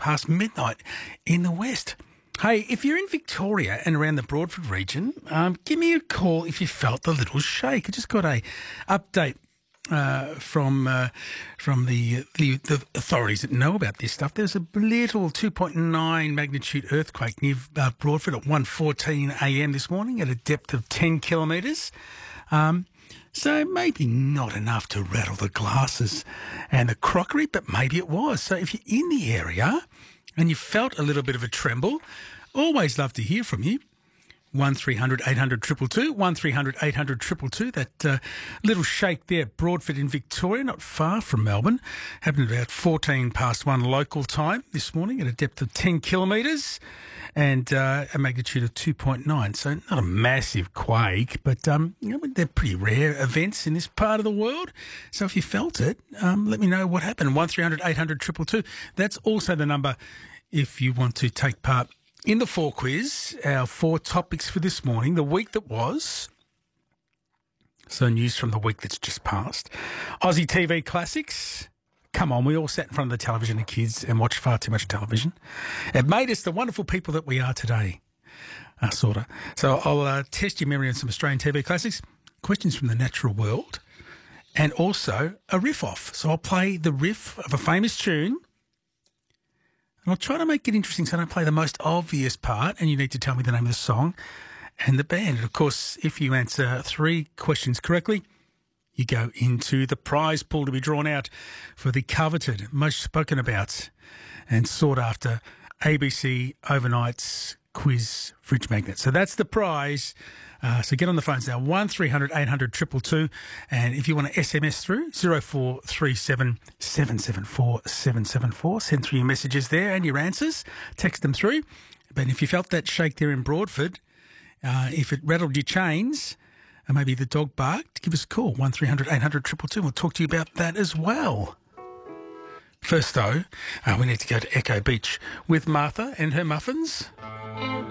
past midnight in the west. Hey, if you're in Victoria and around the Broadford region, give me a call if you felt the little shake. I just got a update from the authorities that know about this stuff. There's a little 2.9 magnitude earthquake near Broadford at 1:14 a.m. this morning at a depth of 10 kilometres. So maybe not enough to rattle the glasses and the crockery, but maybe it was. So if you're in the area and you felt a little bit of a tremble, always love to hear from you. 1300 800 222, 1300 800 222. That little shake there, Broadford in Victoria, not far from Melbourne. Happened about 14 past 1 local time this morning at a depth of 10 kilometres and a magnitude of 2.9. So not a massive quake, but they're pretty rare events in this part of the world. So if you felt it, let me know what happened. 1300 800 222. That's also the number if you want to take part in the 4 quiz. Our 4 topics for this morning, the week that was. So news from the week that's just passed. Aussie TV classics. Come on, we all sat in front of the television as kids and watched far too much television. It made us the wonderful people that we are today, sort of. So I'll test your memory on some Australian TV classics, questions from the natural world, and also a riff off. So I'll play the riff of a famous tune, and I'll try to make it interesting so I don't play the most obvious part, and you need to tell me the name of the song and the band. And, of course, if you answer 3 questions correctly, you go into the prize pool to be drawn out for the coveted, most spoken about and sought after ABC Overnight's quiz fridge magnet. So that's the prize. So get on the phones now, 1300 800 222. And if you want to SMS through, 0437 774 774. Send through your messages there and your answers. Text them through. But if you felt that shake there in Broadford, if it rattled your chains, and maybe the dog barked, give us a call, 1300 800 222. We'll talk to you about that as well. First, though, we need to go to Echo Beach with Martha and her muffins.